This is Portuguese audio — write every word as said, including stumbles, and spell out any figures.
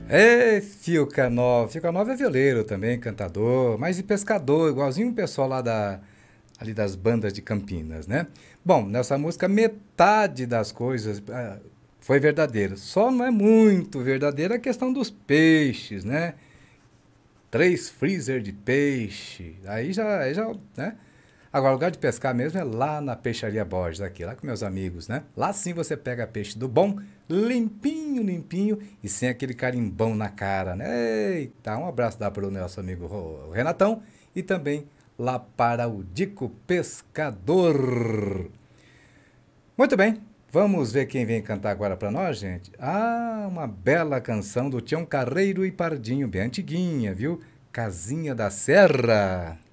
É, Filca Nova. Filca Nova é violeiro também, cantador, mas de pescador, igualzinho o pessoal lá da, ali das bandas de Campinas, né? Bom, nessa música metade das coisas ah, foi verdadeiro. Só não é muito verdadeira a questão dos peixes, né? Três freezer de peixe. Aí já, aí já, né? Agora, o lugar de pescar mesmo é lá na Peixaria Borges, aqui, lá com meus amigos, né? Lá sim você pega peixe do bom, limpinho, limpinho e sem aquele carimbão na cara, né? Eita, um abraço dá para o nosso amigo Ro- Renatão e também lá para o Dico Pescador. Muito bem, vamos ver quem vem cantar agora para nós, gente. Ah, uma bela canção do Tião Carreiro e Pardinho, bem antiguinha, viu? Casinha da Serra.